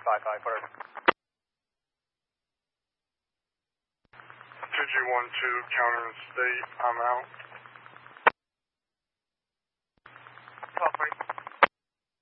5-5, whatever. 2G12, counter and state, I'm out. 12-3.